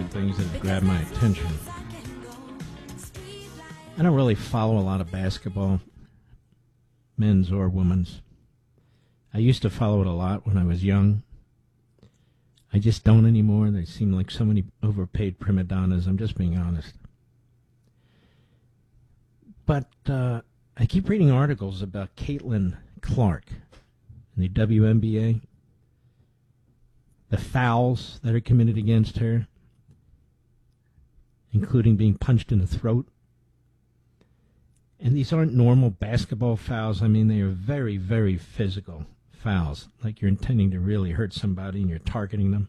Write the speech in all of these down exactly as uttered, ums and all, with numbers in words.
of things that have grabbed my attention. I don't really follow a lot of basketball, men's or women's. I used to follow it a lot when I was young. I just don't anymore. They seem like so many overpaid prima donnas. I'm just being honest. But uh, I keep reading articles about Caitlin Clark in the W N B A, the fouls that are committed against her, including being punched in the throat. And these aren't normal basketball fouls. I mean, they are very, very physical fouls, like you're intending to really hurt somebody and you're targeting them.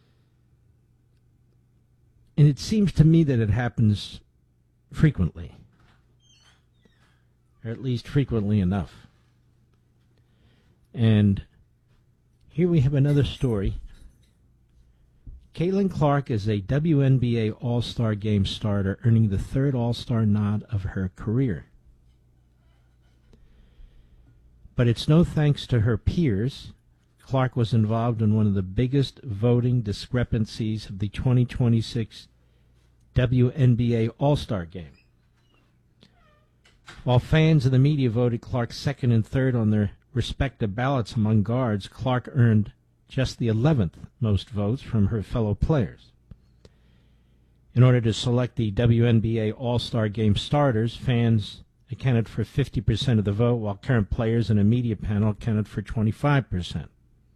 And it seems to me that it happens frequently, or at least frequently enough. And here we have another story. Caitlin Clark is a W N B A All-Star Game starter, earning the third All-Star nod of her career. But it's no thanks to her peers. Clark was involved in one of the biggest voting discrepancies of the twenty twenty-six W N B A All-Star Game. While fans and the media voted Clark second and third on their respective ballots among guards, Clark earned just the eleventh most votes from her fellow players. In order to select the W N B A All-Star Game starters, fans accounted for fifty percent of the vote, while current players and a media panel accounted for twenty-five percent.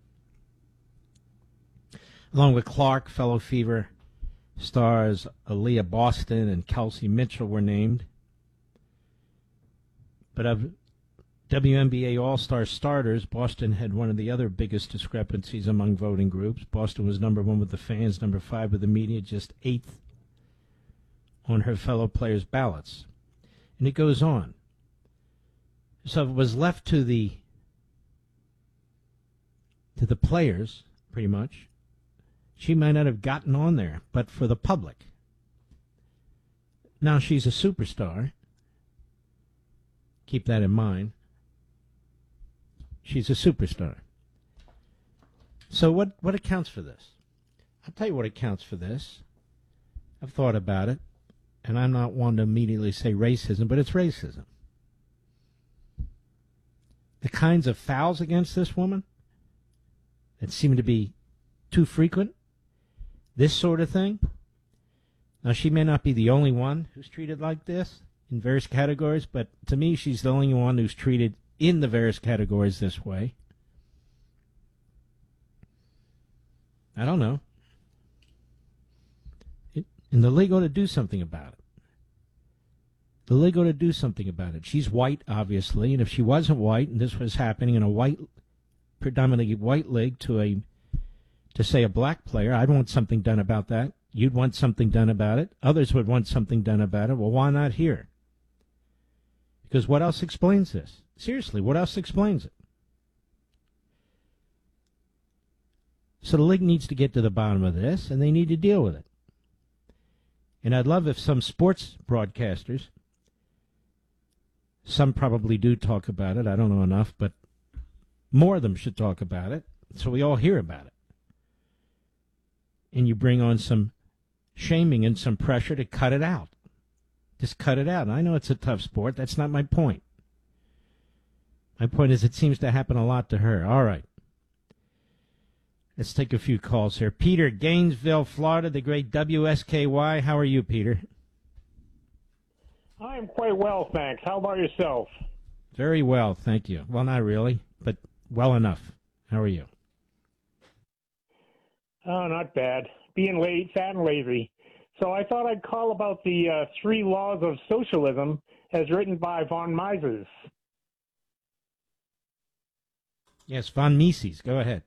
Along with Clark, fellow Fever stars Aaliyah Boston and Kelsey Mitchell were named. But of W N B A All-Star starters, Boston had one of the other biggest discrepancies among voting groups. Boston was number one with the fans, number five with the media, just eighth on her fellow players' ballots. And it goes on. So it was left to the to the players, pretty much. She might not have gotten on there, but for the public. Now she's a superstar. Keep that in mind. She's a superstar. So what, what accounts for this? I'll tell you what accounts for this. I've thought about it, and I'm not one to immediately say racism, but it's racism. The kinds of fouls against this woman that seem to be too frequent, this sort of thing. Now, she may not be the only one who's treated like this in various categories, but to me, she's the only one who's treated in the various categories this way. I don't know. It, and the league ought to do something about it. The league ought to do something about it. She's white, obviously, and if she wasn't white and this was happening in a white, predominantly white league to a, to say a black player, I'd want something done about that. You'd want something done about it. Others would want something done about it. Well, why not here? Because what else explains this? Seriously, what else explains it? So the league needs to get to the bottom of this, and they need to deal with it. And I'd love if some sports broadcasters, some probably do talk about it, I don't know enough, but more of them should talk about it, so we all hear about it. And you bring on some shaming and some pressure to cut it out. Just cut it out. And I know it's a tough sport. That's not my point. My point is it seems to happen a lot to her. All right. Let's take a few calls here. Peter, Gainesville, Florida, the great W S K Y. How are you, Peter? I am quite well, thanks. How about yourself? Very well, thank you. Well, not really, but well enough. How are you? Oh, not bad. Being late, fat and lazy. So I thought I'd call about the uh, three laws of socialism as written by von Mises. Yes, von Mises. Go ahead.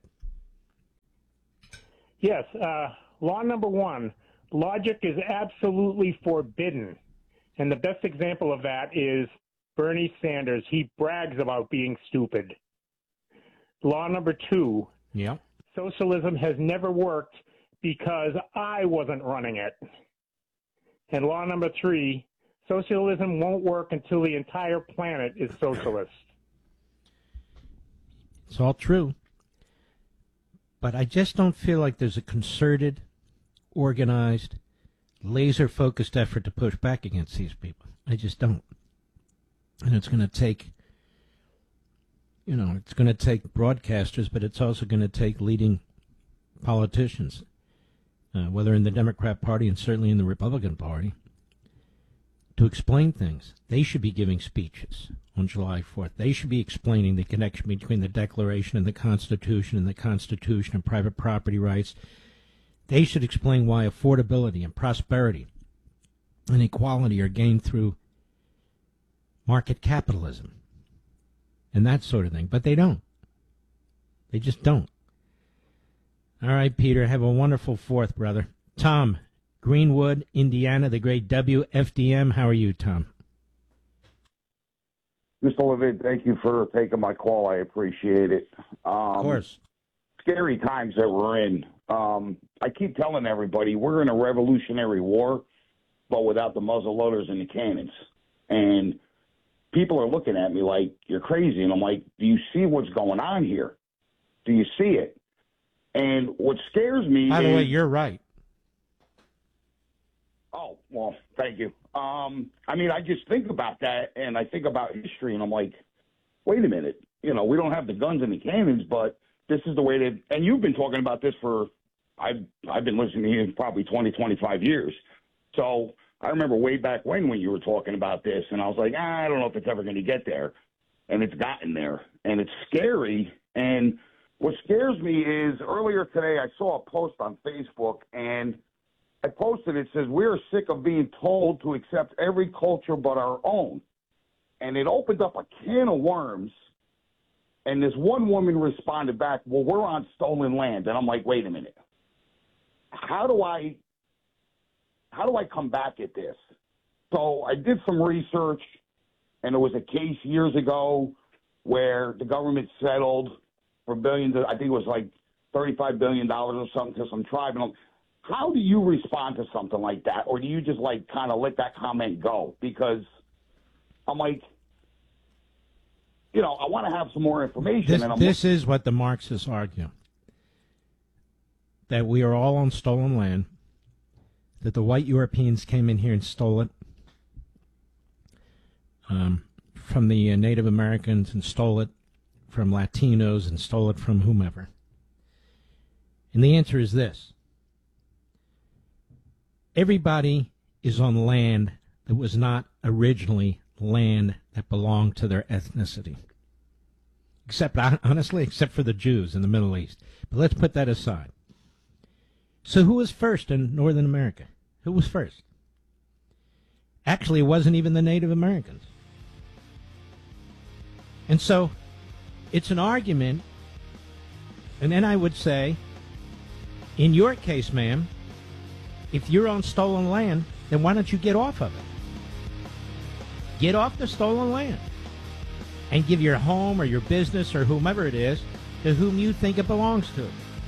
Yes. Uh, law number one, logic is absolutely forbidden. And the best example of that is Bernie Sanders. He brags about being stupid. Law number two, yeah. Socialism has never worked because I wasn't running it. And law number three, socialism won't work until the entire planet is socialist. It's all true. But I just don't feel like there's a concerted, organized laser-focused effort to push back against these people. I just don't. And it's going to take, you know, it's going to take broadcasters, but it's also going to take leading politicians, uh, whether in the Democrat Party and certainly in the Republican Party, to explain things. They should be giving speeches on July fourth. They should be explaining the connection between the Declaration and the Constitution and the Constitution and private property rights. They should explain why affordability and prosperity and equality are gained through market capitalism and that sort of thing. But they don't. They just don't. All right, Peter, have a wonderful fourth, brother. Tom, Greenwood, Indiana, the great W F D M. How are you, Tom? Mister Levin, thank you for taking my call. I appreciate it. Um, of course. Scary times that we're in. Um, I keep telling everybody we're in a revolutionary war, but without the muzzle loaders and the cannons. And people are looking at me like, you're crazy. And I'm like, do you see what's going on here? Do you see it? And what scares me By the is, way, you're right. Oh, well, thank you. Um, I mean, I just think about that, and I think about history, and I'm like, wait a minute. You know, we don't have the guns and the cannons, but this is the way that – and you've been talking about this for – I've I've been listening to you probably twenty, twenty-five years. So I remember way back when when you were talking about this, and I was like, ah, I don't know if it's ever going to get there. And it's gotten there, and it's scary. And what scares me is earlier today I saw a post on Facebook, and – I posted, it says, we're sick of being told to accept every culture but our own. And it opened up a can of worms. And this one woman responded back, well, we're on stolen land. And I'm like, wait a minute. How do I, how do I come back at this? So I did some research, and there was a case years ago where the government settled for billions of, I think it was like thirty-five billion dollars or something to some tribe. And I'm, how do you respond to something like that? Or do you just, like, kind of let that comment go? Because I'm like, you know, I want to have some more information. This, and I'm this is what the Marxists argue, that we are all on stolen land, that the white Europeans came in here and stole it um, from the uh, Native Americans and stole it from Latinos and stole it from whomever. And the answer is this. Everybody is on land that was not originally land that belonged to their ethnicity. Except, honestly, except for the Jews in the Middle East. But let's put that aside. So who was first in Northern America? Who was first? Actually, it wasn't even the Native Americans. And so it's an argument, and then I would say, in your case, ma'am, if you're on stolen land, then why don't you get off of it? Get off the stolen land and give your home or your business or whomever it is to whom you think it belongs to.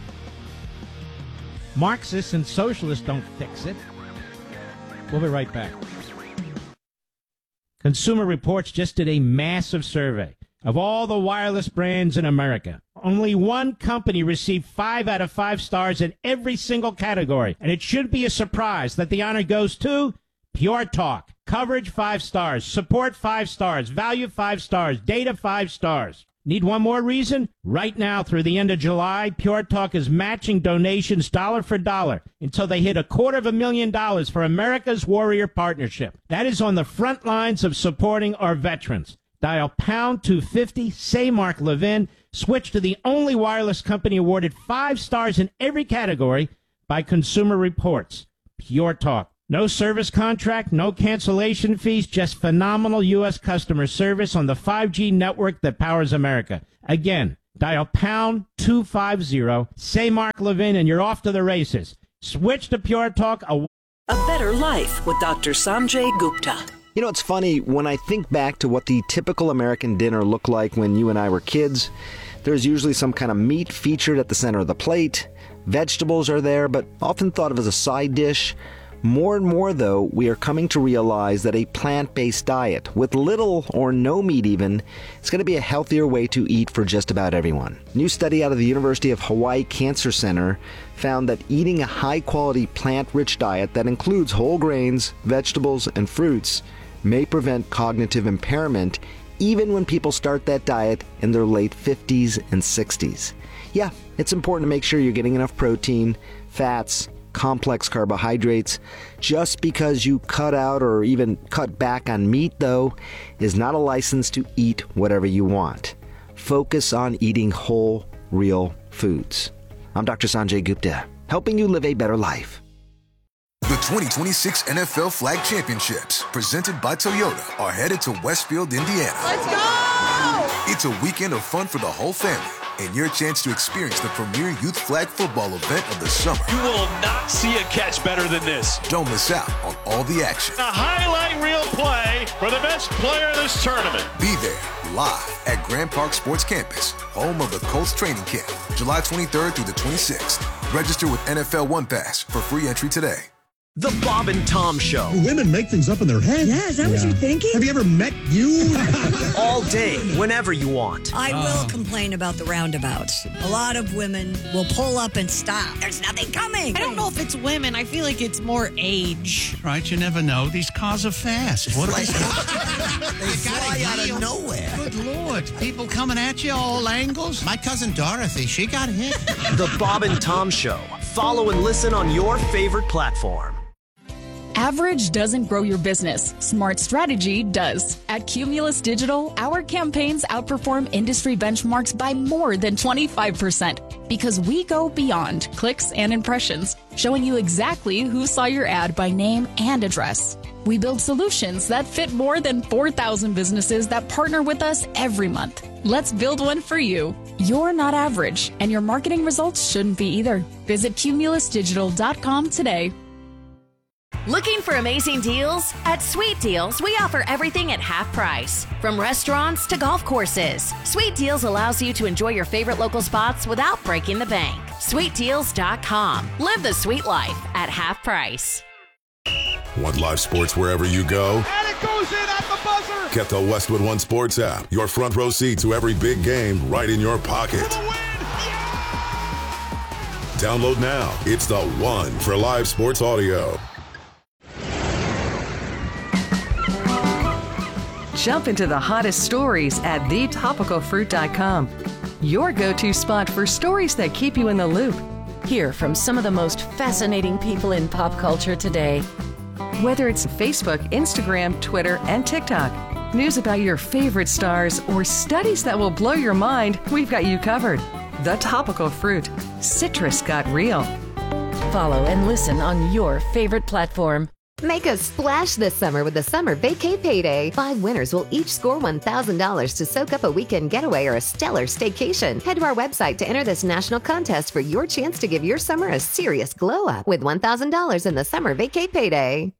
Marxists and socialists don't fix it. We'll be right back. Consumer Reports just did a massive survey of all the wireless brands in America. Only one company received five out of five stars in every single category. And it should be a surprise that the honor goes to Pure Talk. Coverage, five stars. Support, five stars. Value, five stars. Data, five stars. Need one more reason? Right now, through the end of July, Pure Talk is matching donations dollar for dollar until they hit a quarter of a million dollars for America's Warrior Partnership. That is on the front lines of supporting our veterans. Dial pound two fifty, say Mark Levin, switch to the only wireless company awarded five stars in every category by Consumer Reports. Pure Talk. No service contract, no cancellation fees, just phenomenal U S customer service on the five G network that powers America. Again, dial pound two fifty, say Mark Levin, and you're off to the races. Switch to Pure Talk. A, a better life with Doctor Sanjay Gupta. You know, it's funny, when I think back to what the typical American dinner looked like when you and I were kids, there's usually some kind of meat featured at the center of the plate. Vegetables are there, but often thought of as a side dish. More and more, though, we are coming to realize that a plant-based diet, with little or no meat even, is going to be a healthier way to eat for just about everyone. A new study out of the University of Hawaii Cancer Center found that eating a high-quality plant-rich diet that includes whole grains, vegetables, and fruits may prevent cognitive impairment even when people start that diet in their late fifties and sixties. Yeah, it's important to make sure you're getting enough protein, fats, complex carbohydrates. Just because you cut out or even cut back on meat, though, is not a license to eat whatever you want. Focus on eating whole, real foods. I'm Doctor Sanjay Gupta, helping you live a better life. The twenty twenty-six N F L Flag Championships, presented by Toyota, are headed to Westfield, Indiana. Let's go! It's a weekend of fun for the whole family, and your chance to experience the premier youth flag football event of the summer. You will not see a catch better than this. Don't miss out on all the action. A highlight reel play for the best player in this tournament. Be there, live at Grand Park Sports Campus, home of the Colts training camp, July twenty-third through the twenty-sixth. Register with N F L One Pass for free entry today. The Bob and Tom Show. Women make things up in their head. Yeah, is that yeah. what you're thinking? Have you ever met you? All day, whenever you want. I oh. will complain about the roundabouts. A lot of women will pull up and stop. There's nothing coming. I don't know if it's women. I feel like it's more age. Right, you never know. These cars are fast. What are they? They fly out of nowhere. Good Lord. People coming at you all angles. My cousin Dorothy, she got hit. The Bob and Tom Show. Follow and listen on your favorite platform. Average doesn't grow your business. Smart strategy does. At Cumulus Digital, our campaigns outperform industry benchmarks by more than twenty-five percent because we go beyond clicks and impressions, showing you exactly who saw your ad by name and address. We build solutions that fit more than four thousand businesses that partner with us every month. Let's build one for you. You're not average, and your marketing results shouldn't be either. Visit cumulus digital dot com today. Looking for amazing deals? At Sweet Deals, we offer everything at half price. From restaurants to golf courses, Sweet Deals allows you to enjoy your favorite local spots without breaking the bank. sweet deals dot com. Live the sweet life at half price. Want live sports wherever you go? And it goes in at the buzzer! Get the Westwood One Sports app. Your front row seat to every big game right in your pocket. For the win! Yeah! Download now. It's the one for live sports audio. Jump into the hottest stories at the topical fruit dot com. Your go-to spot for stories that keep you in the loop. Hear from some of the most fascinating people in pop culture today. Whether it's Facebook, Instagram, Twitter, and TikTok, news about your favorite stars, or studies that will blow your mind, we've got you covered. The Topical Fruit. Citrus got real. Follow and listen on your favorite platform. Make a splash this summer with the Summer Vacay Payday. Five winners will each score one thousand dollars to soak up a weekend getaway or a stellar staycation. Head to our website to enter this national contest for your chance to give your summer a serious glow up with one thousand dollars in the Summer Vacay Payday.